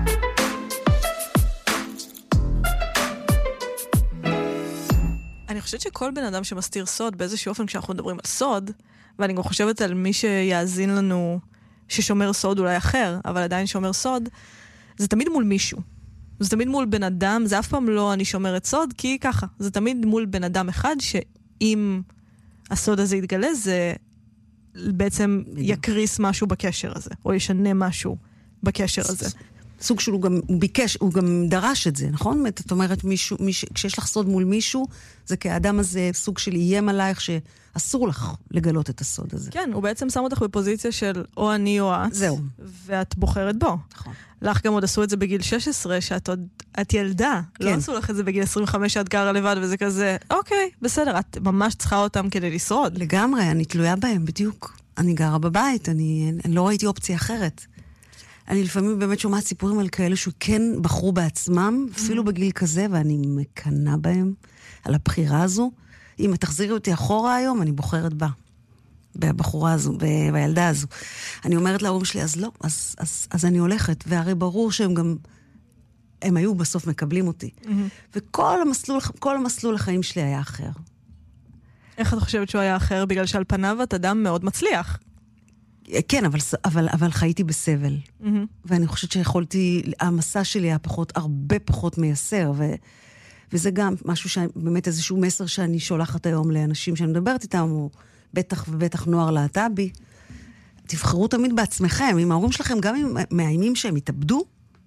אני חושבת שכל בן אדם שמסתיר סוד באיזשהו אופן כשאנחנו מדברים על סוד, ואני גם חושבת על מי שיאזין לנו ששומר סוד אולי אחר, אבל עדיין שומר סוד, זה תמיד מול מישהו. זה תמיד מול בן אדם, זה אף פעם לא אני שומרת סוד, כי ככה, זה תמיד מול בן אדם אחד, שאם הסוד הזה יתגלה, זה בעצם יקריס משהו בקשר הזה, או ישנה משהו בקשר הזה. סוג שהוא גם ביקש, הוא גם דרש את זה, נכון? זאת אומרת, כשיש לך סוד מול מישהו, זה כאדם הזה סוג של איים עלייך שאסור לך לגלות את הסוד הזה. כן, הוא בעצם שם אותך בפוזיציה של או אני או את. זהו. ואת בוחרת בו. נכון. לך גם עוד עשו את זה בגיל 16, את ילדה. כן. לא עשו לך את זה בגיל 25 שאת גרה לבד, וזה כזה, אוקיי, בסדר, את ממש צריכה אותם כדי לשרוד. לגמרי, אני תלויה בהם, בדיוק. אני גרה בבית, אני לא ראיתי אופציה אחרת. אני לפעמים באמת שומעת סיפורים על כאלה שכן בחרו בעצמם, אפילו בגיל כזה, ואני מקנה בהם על הבחירה הזו. אם תחזירי אותי אחורה היום, אני בוחרת בה. בבחורה הזו, בילדה הזו. אני אומרת להורים שלי, אז לא, אז אני הולכת, והרי ברור שהם גם, הם היו בסוף מקבלים אותי. וכל המסלול החיים שלי היה אחר. איך את חושבת שהוא היה אחר? בגלל שעל פניו את אדם מאוד מצליח. כן, אבל חייתי בסבל. ואני חושבת שיכולתי, המסע שלי היה הרבה פחות מייסר, וזה גם משהו באמת איזשהו מסר שאני שולחת היום לאנשים שאני מדברת איתם, או בטח ובטח נוער להט"בי. תבחרו תמיד בעצמכם, עם ההורים שלכם, גם אם מאיימים שהם יתאבדו.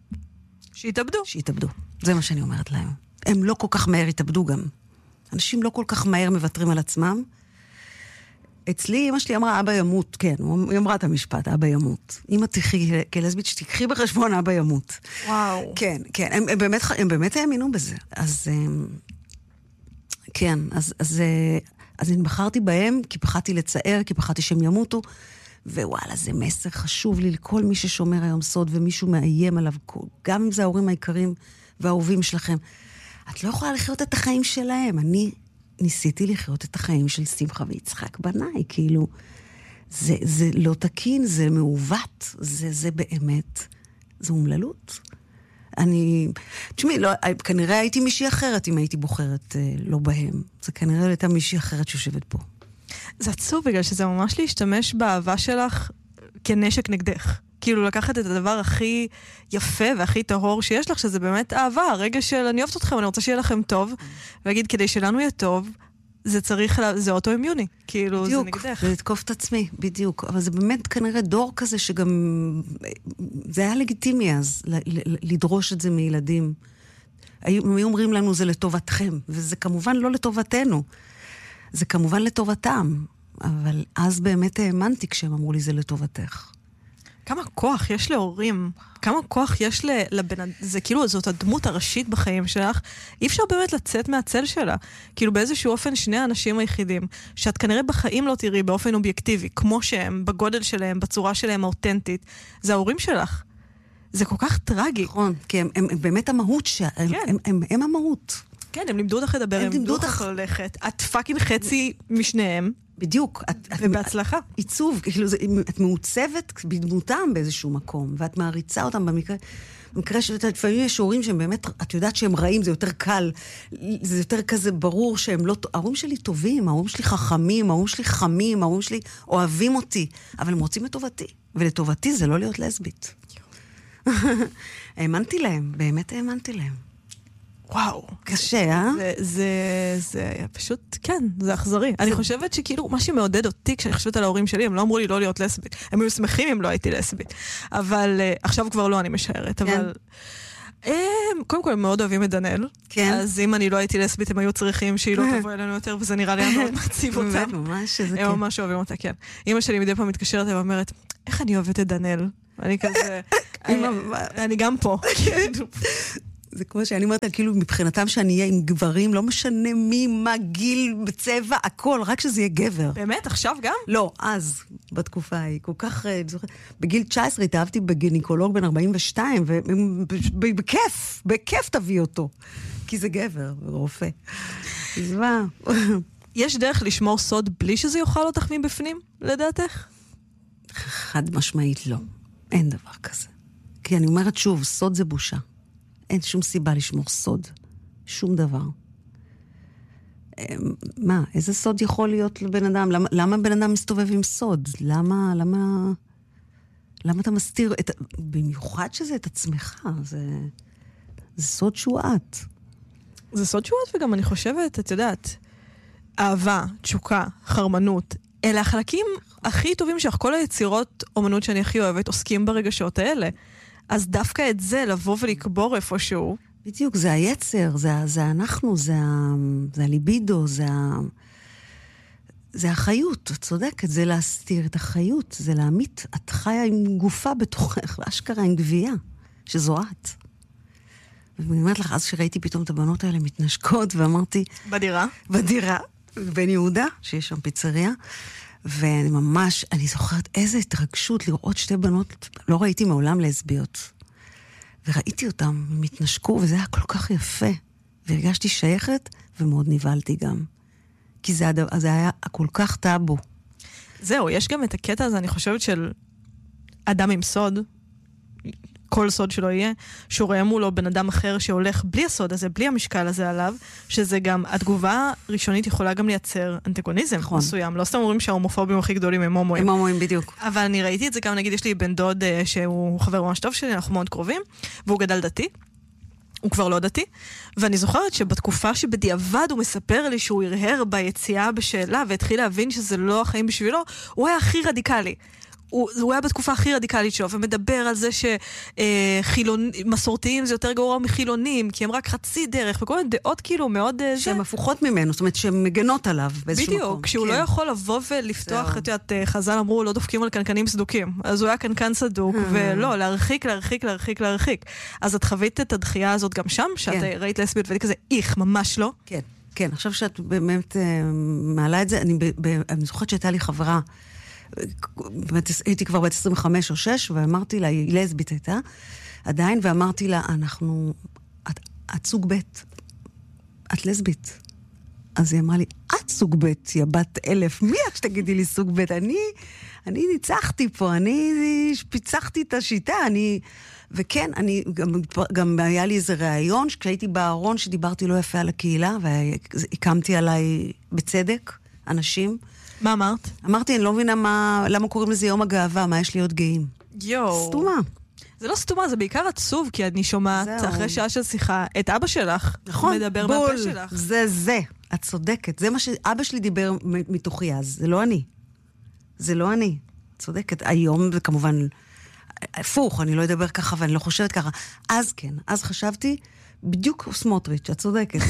שיתאבדו. זה מה שאני אומרת להם. הם לא כל כך מהר יתאבדו גם. אנשים לא כל כך מהר מוותרים על עצמם. אצלי, אמא שלי אמרה, אבא ימות. כן, היא אמרה את המשפט, אבא ימות. אמא תחי, כלסבית שתקחי בחשבון, אבא ימות. וואו. כן, כן, הם באמת האמינו בזה. אז, כן, אז אני בחרתי בהם, כי פחדתי לצער, כי פחדתי שהם ימותו, ווואלה, זה מסר חשוב לי לכל מי ששומר היום סוד, ומישהו מאיים עליו, גם אם זה ההורים העיקרים והאהובים שלכם. את לא יכולה לחיות את החיים שלהם. אני ניסיתי לחיות את החיים של שמחה ויצחק בניי, כאילו, זה לא תקין, זה מעוות, זה באמת, זו אומללות. תשמעי, כנראה הייתי מישהי אחרת אם הייתי בוחרת לא בהם. זה כנראה הייתה מישהי אחרת שיושבת פה. זה עצוב בגלל שזה ממש להשתמש באהבה שלך כנשק נגדך. כאילו לקחת את הדבר הכי יפה והכי טהור שיש לך, שזה באמת אהבה, הרגע של אני אוהבת אתכם, אני רוצה שיהיה לכם טוב, ואגיד, כדי שלנו יהיה טוב, זה אוטואימיוני, כאילו בדיוק, זה נגדך. זה לתקוף את עצמי, בדיוק. אבל זה באמת כנראה דור כזה שגם, זה היה לגיטימי אז, לדרוש את זה מילדים. הם היו אומרים לנו, זה לטובתכם, וזה כמובן לא לטובתנו. זה כמובן לטובתם, אבל אז באמת האמנתי כשהם אמרו לי, זה לטובתך. כמה כוח יש להורים, כמה כוח יש זה כאילו, זאת הדמות הראשית בחיים שלך, אי אפשר באמת לצאת מהצל שלה. כאילו באיזשהו אופן שני האנשים היחידים, שאת כנראה בחיים לא תראי באופן אובייקטיבי, כמו שהם, בגודל שלהם, בצורה שלהם האותנטית, זה ההורים שלך. זה כל כך טרגי. נכון, כי הם באמת המהות, הם המהות. כן, הם לימדו אותך לדבר, הם לימדו אותך ללכת, את פאקינג חצי משניהם. בדיוק. ובהצלחה. עיצוב, כאילו, את מעוצבת בדמותם באיזשהו מקום, ואת מעריצה אותם במקרה שלפעמים יש הורים שהם באמת, את יודעת שהם רעים, זה יותר קל, זה יותר כזה ברור שהם לא, ההורים שלי טובים, ההורים שלי חכמים, ההורים שלי חמים, ההורים שלי אוהבים אותי, אבל הם רוצים לטובתי, ולטובתי זה לא להיות לסבית. האמנתי להם, באמת האמנתי להם. וואו. קשה, זה פשוט, כן, זה אכזרי. אני חושבת שכאילו, מה שמעודד אותי, כשאני חושבת על ההורים שלי, הם לא אמרו לי לא להיות לסבית. הם היו שמחים אם לא הייתי לסבית. אבל עכשיו כבר לא, אני משערת. אבל קודם כל, הם מאוד אוהבים את דנאל. כן. אז אם אני לא הייתי לסבית, הם היו צריכים שהיא לא תבוא אלינו יותר, וזה נראה לי מאוד מעציב אותם. באמת, ממש, זה כן. הם ממש אוהבים אותה, כן. אמא שלי מדי פעם מתקשרת ואומרת, איך אני אוהבת את דנאל? אני כזה, אני גם פה. זה כמו שאני אומרת, כאילו מבחינתם שאני אהיה עם גברים, לא משנה מי, מה, גיל, בצבע, הכל, רק שזה יהיה גבר. באמת? עכשיו גם? לא, אז, בתקופה ההיא, כל כך, בגיל 19 התאהבתי בגינקולוג בן 42, בכיף תביא אותו. כי זה גבר, רופא. אז מה? יש דרך לשמור סוד בלי שזה יאכל אותך מבפנים, לדעתך? חד משמעית לא. אין דבר כזה. כי אני אומרת שוב, סוד זה בושה. אין שום סיבה לשמור סוד. שום דבר. מה, איזה סוד יכול להיות לבן אדם? למה בן אדם מסתובב עם סוד? למה אתה מסתיר במיוחד שזה את עצמך? זה סוד שהוא את. זה סוד שהוא את, וגם אני חושבת, את יודעת, אהבה, תשוקה, חרמנות, אלה החלקים הכי טובים שלך. כל היצירות אומנות שאני הכי אוהבת עוסקים ברגשות האלה. אז דווקא את זה, לבוא ולקבור איפשהו. בדיוק, זה היצר, זה אנחנו, זה הליבידו, זה החיות, את צודקת, זה להסתיר את החיות, זה להעמיד, את חיה עם גופה בתוכך, אשכרה עם גבייה, שזו את. ואני אומרת לך, אז שראיתי פתאום את הבנות האלה מתנשקות, ואמרתי... בדירה? בדירה, בן יהודה, שיש שם פיצריה, ואני ממש, אני זוכרת איזו התרגשות לראות שתי בנות, לא ראיתי מעולם לסביות. וראיתי אותם, הם התנשקו, וזה היה כל כך יפה. והרגשתי שייכת, ומאוד נבלתי גם. כי זה היה כל כך טאבו. זהו, יש גם את הקטע הזה, אני חושבת, של אדם עם סוד, כל סוד שלו יהיה, שהוא רואה מולו בן אדם אחר שהולך בלי הסוד הזה, בלי המשקל הזה עליו, שזה גם, התגובה הראשונית יכולה גם לייצר אנטגוניזם מסוים. לא סתם אומרים שההומופובים הכי גדולים הם הומואים. הם הומואים בדיוק. אבל אני ראיתי את זה גם, נגיד, יש לי בן דוד שהוא חבר ממש טוב שלי, אנחנו מאוד קרובים, והוא גדל דתי. הוא כבר לא דתי, ואני זוכרת שבתקופה שבדיעבד הוא מספר לי שהוא הרהר ביציאה בשאלה, והתחיל להבין שזה לא החיים בשבילו, הוא היה הכי רדיקלי. הוא היה בתקופה הכי רדיקלית שלו, ומדבר על זה שמסורתיים זה יותר גרוע מחילונים, כי הם רק חצי דרך, וכל מיני דעות כאילו מאוד... שהן הפוכות ממנו, זאת אומרת שהן מגנות עליו באיזשהו מקום. בדיוק, כשהוא לא יכול לבוא ולפתוח, את חז"ל אמרו, לא דופקים על קנקנים סדוקים, אז הוא היה קנקן סדוק, ולא, להרחיק. אז את חווית את הדחייה הזאת גם שם, שאת ראית לסבית והייתי כזה, איך, ממש לא? כן, כן, עכשיו שאת באמת מעלה את זה, אני זוכרת שהייתה לי חברה, הייתי כבר בת 25 או 6, ואמרתי לה, היא לסבית הייתה, עדיין, ואמרתי לה, את סוג ב', את לסבית. אז היא אמרה לי, את סוג ב', יא בת 1000, מי את שתגידי לי סוג ב'? אני ניצחתי פה, אני פיצחתי את השיטה, וכן, גם היה לי איזה רעיון, כשהייתי בארון שדיברתי לא יפה על הקהילה, והקמתי עליי בצדק, אנשים, מה אמרת? אמרתי, אני לא מבינה למה קוראים לזה יום הגאווה, מה יש להיות גאים? סתומה. זה לא סתומה, זה בעיקר עצוב, כי אני שומעת אחרי שעה של שיחה את אבא שלך. נכון, מדבר מהפה שלך. זה. את צודקת. זה מה שאבא שלי דיבר מתוכי אז. זה לא אני. צודקת. היום זה כמובן הפוך, אני לא אדבר ככה ואני לא חושבת ככה. אז כן, אז חשבתי, בדיוק סמוטריץ', את צודקת.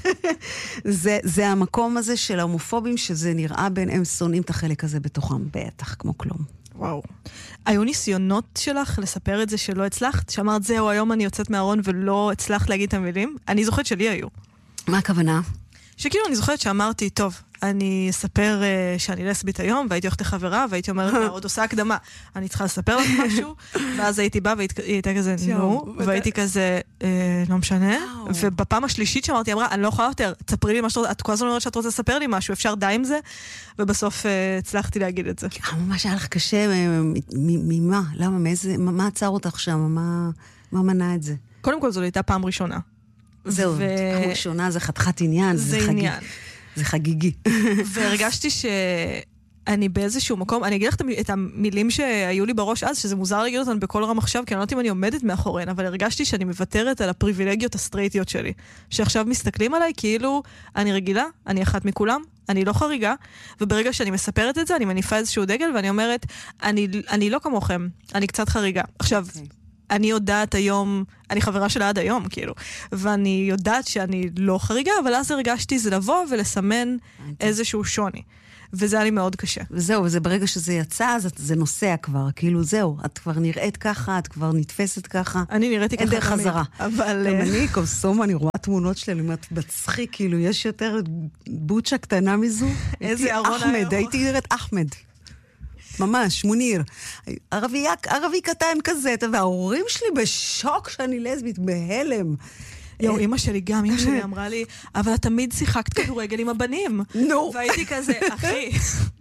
זה המקום הזה של ההומופובים, שזה נראה בין הם שונאים את החלק הזה בתוכם, בטח, כמו כלום. וואו. היו ניסיונות שלך לספר את זה שלא הצלחת? שאמרת, זהו, היום אני יוצאת מהארון ולא הצלחת להגיד את המילים? אני זוכרת שלי היו. מה הכוונה? שכאילו אני זוכרת שאמרתי, טוב, אני אספר שאני לסבית היום, והייתי הולכת לחברה, והייתי אומרת לה, עוד עושה הקדמה, אני צריכה לספר לך משהו, ואז הייתי באה, והיא הייתה כזה, נו, והייתי כזה, לא משנה, ובפעם השלישית שאמרתי, אמרה, אני לא יכולה יותר, תספרי לי משהו, את כל הזמן אומרת שאת רוצה לספר לי משהו, אפשר די עם זה, ובסוף הצלחתי להגיד את זה. ממש היה לך קשה, ממה? למה? מה עצר אותך שם? מה מנע את זה? קודם כל, זו הייתה פעם ראשונה. זהו, פעם ראשונה זה חתיכת עניין. זה עניין. זה חגיגי. והרגשתי שאני באיזשהו מקום, אני אגיד לך את המילים שהיו לי בראש אז, שזה מוזר להגיד אותן בכל רם עכשיו, כי אני לא יודעת אם אני עומדת מאחוריהן, אבל הרגשתי שאני מוותרת על הפריבילגיות הסטרייטיות שלי. שעכשיו מסתכלים עליי כאילו אני רגילה, אני אחת מכולם, אני לא חריגה, וברגע שאני מספרת את זה, אני מניפה איזשהו דגל, ואני אומרת, אני לא כמוכם, אני קצת חריגה. עכשיו, אני יודעת היום, אני חברה שלה עד היום, כאילו, ואני יודעת שאני לא חריגה, אבל אז הרגשתי זה לבוא ולסמן איזשהו שוני. וזה היה לי מאוד קשה. וזהו, וזה ברגע שזה יצא, אז זה נוסע כבר, כאילו זהו, את כבר נראית ככה, את כבר נתפסת ככה. אני נראיתי ככה. אין דרך חזרה. אבל... גם אני, קוסום, אני רואה תמונות שלי, אני אומרת, בצחי, כאילו, יש יותר בוצ'ה קטנה מזו. איזה ארון אחמד, הייתי נראית אחמד. ממש, מוניר. ערבי קטן כזה, וההורים שלי בשוק שאני לסבית, בהלם. יו, אמא שלי גם, אמא שלי אמרה לי, אבל את תמיד שיחקת כדורגל עם הבנים. נו. והייתי כזה, אחי.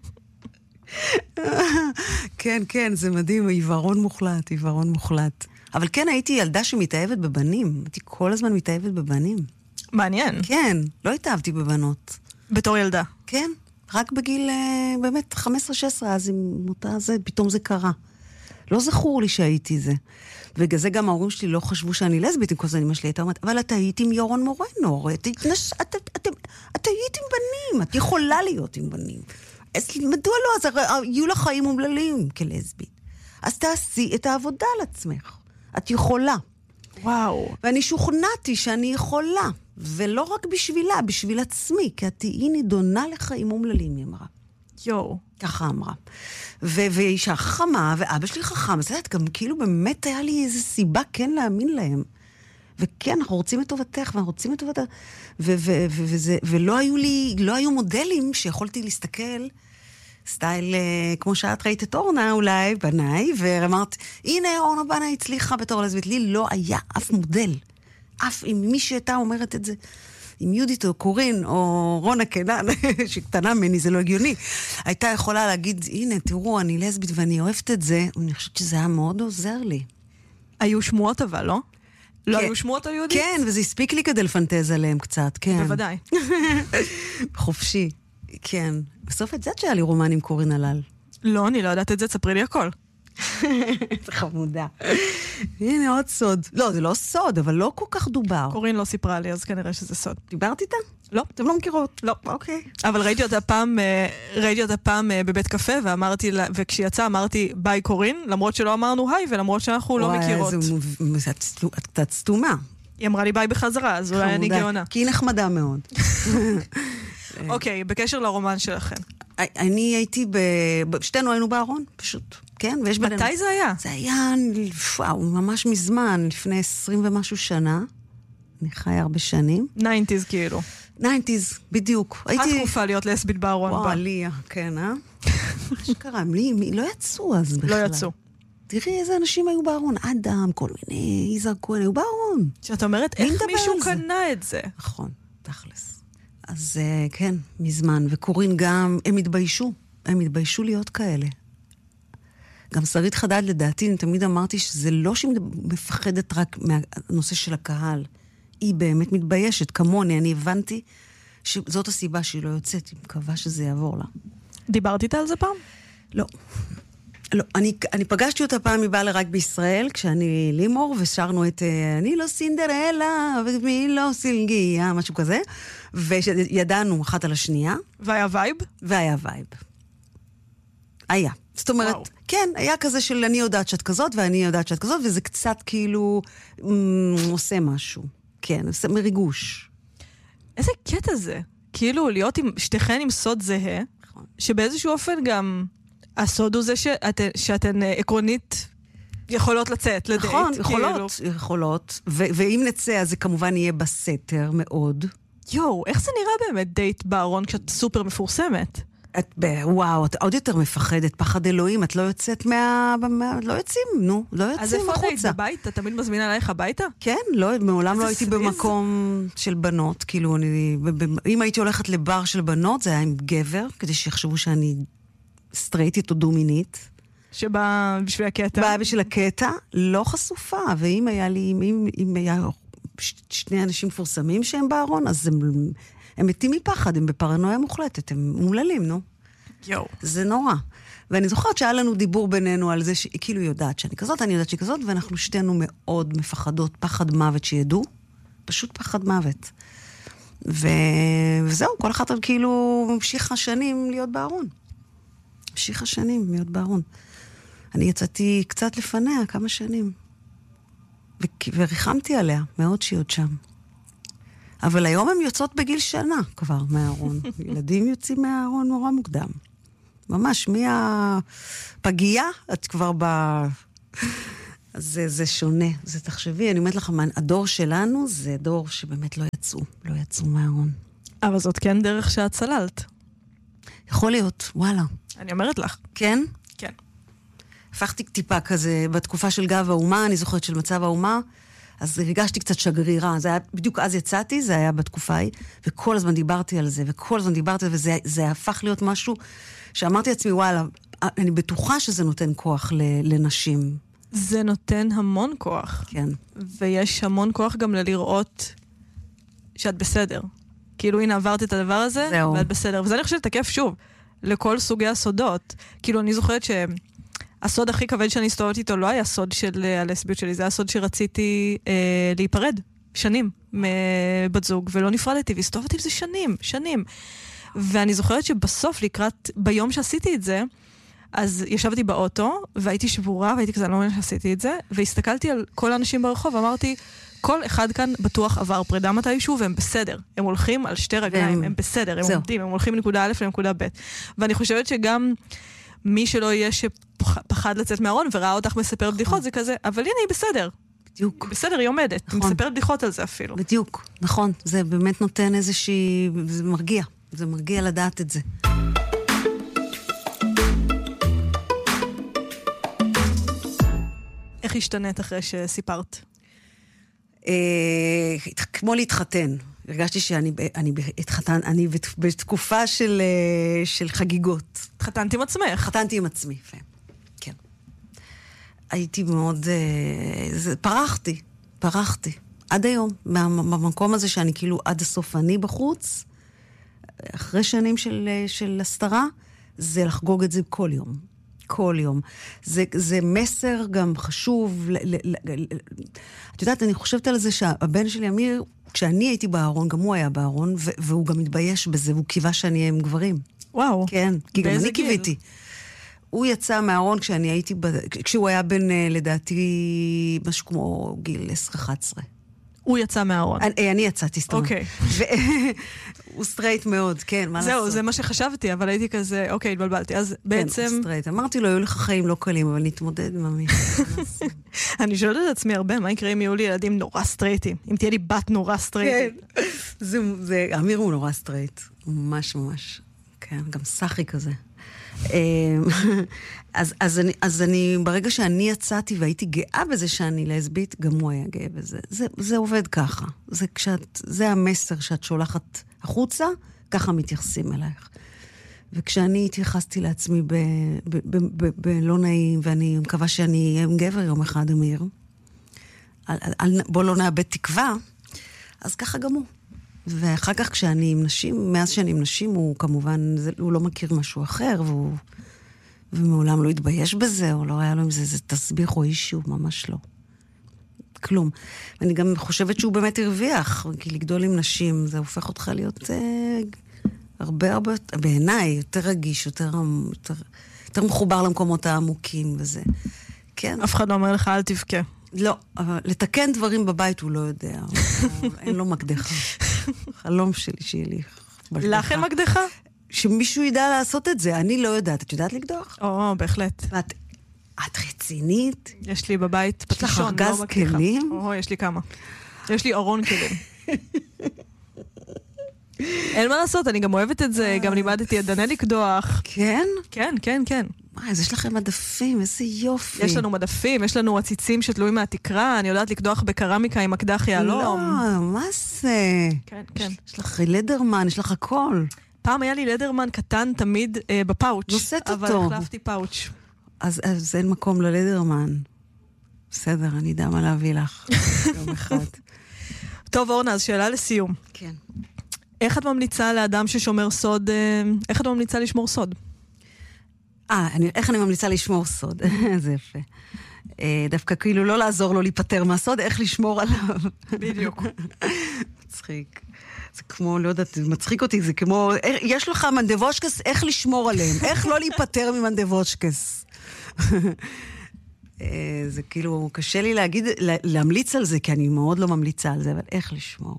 כן, כן, זה מדהים, עיוורון מוחלט, עיוורון מוחלט. אבל כן, הייתי ילדה שמתאהבת בבנים. הייתי כל הזמן מתאהבת בבנים. מעניין. כן, לא התאהבתי בבנות. בתור ילדה. כן, רק בגיל, באמת, 15-16, אז עם אותה זה, פתאום זה קרה. לא זכור לי שהייתי זה. ובגלל זה גם ההורים שלי לא חשבו שאני לסבית, עם כל זה אמא שלי הייתה אומרת, אבל את היית עם יורון מורנו, את היית עם בנים, את יכולה להיות עם בנים. אז מדוע לא? אז יהיו לך חיים אומללים כלסבית. אז תעשי את העבודה על עצמך. את יכולה. וואו. ואני שוכנעתי שאני יכולה, ולא רק בשבילה, בשביל עצמי, כי את תהיי נידונה לחיים אומללים, היא אמרה. יו. ככה אמרה. ואישה חכמה, ואבא שלי חכם, אז יודעת, גם כאילו באמת היה לי איזו סיבה כן להאמין להם. וכן, אנחנו רוצים את טובתך, ואנחנו רוצים את טובתך. ולא היו לי, לא היו מודלים שיכולתי להסתכל, סטייל, כמו שאת ראית את אורנה אולי, בניי, ואמרת, הנה אורנה בניי הצליחה בתור לסבית. לי לא היה אף מודל. אף אם מי שהייתה אומרת את זה. עם יהודית או קורין או רונה קנן, שקטנה ממני, זה לא הגיוני, הייתה יכולה להגיד, הנה, תראו, אני לסבית ואני אוהבת את זה, אני חושבת שזה היה מאוד עוזר לי. היו שמועות אבל, לא? לא היו שמועות על יהודית? כן, וזה הספיק לי כדי לפנטז עליהם קצת, כן. בוודאי. חופשי, כן. בסוף את זה שהיה לי רומן עם קורין הלל. לא, אני לא יודעת את זה, תספרי לי הכל. זה חמודה. הנה עוד סוד. לא, זה לא סוד, אבל לא כל כך דובר. קורין לא סיפרה לי, אז כנראה שזה סוד. דיברת איתה? לא. אתם לא מכירות? לא. אוקיי. אבל ראיתי אותה פעם בבית קפה, ואמרתי לה, וכשהיא יצאה אמרתי, ביי קורין, למרות שלא אמרנו היי, ולמרות שאנחנו לא מכירות. את קצת סתומה. היא אמרה לי ביי בחזרה, אז אולי אני גאונה. כי היא נחמדה מאוד. אוקיי, בקשר לרומן שלכם. אני הייתי שתינו היינו בארון, פשוט. כן, ויש בינינו. מתי זה היה? זה היה, וואו, ממש מזמן, לפני 20 ומשהו שנה. אני חיה הרבה שנים. 90s כאילו. 90s, בדיוק. התקופה להיות לסבית בארון. וואו, ליה, כן, מה שקרה? לא יצאו אז בכלל. לא יצאו. תראי איזה אנשים היו בארון. אדם, כל מיני, יזהר כהן, היו בארון. שאת אומרת, איך מישהו קנה את זה? נכון, תכלס. אז כן, מזמן. וקורין גם, הם התביישו להיות כאלה. גם שרית חדד, לדעתי, אני תמיד אמרתי שזה לא שהיא מפחדת רק מהנושא של הקהל. היא באמת מתביישת, כמוני. אני הבנתי שזאת הסיבה שהיא לא יוצאת. היא מקווה שזה יעבור לה. דיברתי איתה על זה פעם? לא. לא. אני פגשתי אותה פעם מבעלה רק בישראל, כשאני לימור, ושרנו את אני לא סינדרלה, ומי לא סילגיה, משהו כזה. וידענו אחת על השנייה. והיה וייב? והיה וייב. היה. זאת אומרת, וואו. כן, היה כזה של אני יודעת שאת כזאת, ואני יודעת שאת כזאת, וזה קצת כאילו עושה משהו. כן, עושה מריגוש. איזה קטע זה? כאילו להיות עם שתיכן עם סוד זהה, נכון. שבאיזשהו אופן גם הסוד הוא זה שאתן עקרונית יכולות לצאת לדייט. נכון, יכולות. ואם נצא, אז זה כמובן יהיה בסתר מאוד. יואו, איך זה נראה באמת דייט בארון כשאת סופר מפורסמת? וואו, את עוד יותר מפחדת, פחד אלוהים, את לא יוצאת לא יוצאים, נו, לא יוצאים אז איפה החוצה. היית בבית? אתה תמיד מזמין עלייך הביתה? כן, מעולם לא הייתי במקום של בנות, כאילו, אם הייתי הולכת לבר של בנות, זה היה עם גבר, כדי שיחשבו שאני סטרייטית או דומינית. שבא בשביל הקטע? באה בשביל הקטע, לא חשופה, ואם היה שני אנשים מפורסמים שהם בארון, אז הם מתים מפחד, הם בפרנויה מוחלטת, הם מומללים, נו. יו. זה נורא. ואני זוכרת שהיה לנו דיבור בינינו על זה שכאילו יודעת שאני כזאת, אני יודעת שהיא כזאת, ואנחנו שתינו מאוד מפחדות, פחד מוות שידעו, פשוט פחד מוות. וזהו, כל אחת כאילו המשיכה שנים להיות בארון. המשיכה שנים להיות בארון. אני יצאתי קצת לפניה, כמה שנים. וריחמתי עליה מאוד שהיא עוד שם. אבל היום הן יוצאות בגיל שנה כבר מהארון. ילדים יוצאים מהארון נורא מוקדם. ממש, מהפגייה, את כבר זה שונה. זה תחשבי, אני אומרת לך, הדור שלנו זה דור שבאמת לא יצאו מהארון. אבל זאת כן דרך שאת צללת. יכול להיות, וואלה. אני אומרת לך. כן? כן. הפכתי טיפה כזה, בתקופה של גב האומה, אני זוכרת של מצב האומה, אז הרגשתי קצת שגרירה. זה היה, בדיוק אז יצאתי, זה היה בתקופה ההיא, וכל הזמן דיברתי על זה, וזה הפך להיות משהו שאמרתי לעצמי, וואלה, אני בטוחה שזה נותן כוח לנשים. זה נותן המון כוח. כן. ויש המון כוח גם לראות שאת בסדר. כאילו, הנה, עברת את הדבר הזה, זהו. ואת בסדר. וזה אני חושבת תקף שוב, לכל סוגי הסודות. כאילו, אני זוכרת שהסוד הכי כבד שאני הסתובבת איתו לא היה סוד של הלסביות שלי, זה היה סוד שרציתי להיפרד שנים מבת זוג, ולא נפרדתי, והסתובבתי בזה שנים. ואני זוכרת שבסוף, ביום שעשיתי את זה, אז ישבתי באוטו, והייתי שבורה, והייתי כזה, אני לא מבינה שעשיתי את זה, והסתכלתי על כל האנשים ברחוב, ואמרתי, כל אחד כאן בטוח עבר פרידה מתישהו, והם בסדר. הם הולכים על שתי רגליים, הם בסדר, הם עומדים, הם הולכים מנקודה א' לנקודה ב'. ואני חושבת שגם מי שלא יהיה שפחד לצאת מהארון, וראה אותך מספר בדיחות, זה כזה, אבל הנה, היא בסדר. בדיוק. בסדר, היא עומדת. היא מספרת בדיחות על זה אפילו. בדיוק, נכון. זה באמת נותן איזושהי, זה מרגיע. זה מרגיע לדעת את זה. איך השתנית אחרי שסיפרת? כמו להתחתן. הרגשתי שאני בתקופה של חגיגות. התחתנת עם עצמך. התחתנתי עם עצמי, כן. הייתי מאוד... פרחתי. עד היום, במקום הזה שאני כאילו עד הסוף אני בחוץ, אחרי שנים של הסתרה, זה לחגוג את זה כל יום. כל יום. זה מסר גם חשוב. את יודעת, אני חושבת על זה שהבן שלי, אמיר, כשאני הייתי בארון, גם הוא היה בארון, והוא גם מתבייש בזה, והוא קיווה שאני אהיה עם גברים. וואו. כן, כי גם אני קיוויתי. הוא יצא מהארון כשהוא היה בן, לדעתי, משהו כמו גיל 10-11. הוא יצא מהארון. אני יצאתי, סתם. אוקיי. הוא סטרייט מאוד, כן, מה לעשות? זהו, זה מה שחשבתי, אבל הייתי כזה, אוקיי, התבלבלתי. אז בעצם... כן, סטרייט. אמרתי לו, היו לך חיים לא קלים, אבל נתמודד עם המי. אני שואלת את עצמי הרבה, מה יקרה אם יהיו לי ילדים נורא סטרייטים? אם תהיה לי בת נורא סטרייטית? כן. אמיר הוא נורא סטרייט. הוא ממש ממש. כן, גם סחי כזה. אז אני, ברגע שאני יצאתי והייתי גאה בזה שאני לסבית, גם הוא היה גאה בזה. זה עובד ככה. זה המסר שאת שולחת החוצה, ככה מתייחסים אלייך. וכשאני התייחסתי לעצמי בלא נעים, ואני מקווה שאני אהיה עם גבר יום אחד, אמיר, בוא לא נאבד תקווה, אז ככה גם הוא. ואחר כך כשאני עם נשים, מאז שאני עם נשים, הוא כמובן, הוא לא מכיר משהו אחר, ומעולם לא התבייש בזה, או לא היה לו עם זה תסביך או אישיו, ממש לא. כלום. ואני גם חושבת שהוא באמת הרוויח, כי לגדול עם נשים, זה הופך אותך להיות הרבה, בעיניי, יותר רגיש, יותר מחובר למקומות העמוקים וזה. כן. אף אחד לא אומר לך, אל תבכה. לא, אבל לתקן דברים בבית הוא לא יודע. אין לו מקדחה. חלום שלי שיהיה לי מקדחה. לך אין מקדחה? שמישהו ידע לעשות את זה. אני לא יודעת. את יודעת לקדוח? בהחלט. את רצינית? יש לי בבית פטישון. יש לך ארגז כלים? יש לי כמה. יש לי ארון כלים. אין מה לעשות, אני גם אוהבת את זה, גם לימדתי את דנה לקדוח. כן? כן, כן, כן. אז יש לכם מדפים, איזה יופי. יש לנו מדפים, יש לנו עציצים שתלויים מהתקרה, אני יודעת לקדוח בקרמיקה עם אקדח יהלום. לא, מה זה? כן, כן. יש לך לדרמן, יש לך הכל. פעם היה לי לדרמן קטן תמיד בפאוץ'. נוסעת אותו. אבל החלפתי פאוץ'. אז אין מקום ללדרמן. בסדר, אני יודע מה להביא לך. יום אחד. טוב, אורנה, אז שאלה לסיום. כן. איך את ממליצה לאדם ששומר סוד, איך את ממליצה לשמור סוד? איך אני ממליצה לשמור סוד? זה יפה. דווקא כאילו לא לעזור לו להיפטר מהסוד, איך לשמור עליו. בדיוק. מצחיק. זה כמו, לא יודעת, מצחיק אותי, זה כמו, יש לך מנדבושקס, איך לשמור עליהם? איך לא להיפטר ממנדבושקס? זה כאילו, קשה לי להגיד, להמליץ על זה, כי אני מאוד לא ממליצה על זה, אבל איך לשמור?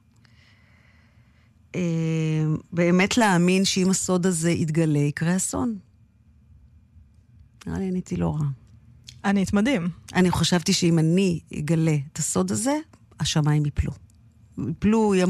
באמת להאמין שאם הסוד הזה יתגלה, יקרה אסון. נראה לי עניתי לא רע. ענית מדהים. אני חשבתי שאם אני אגלה את הסוד הזה, השמיים יפלו. יפלו,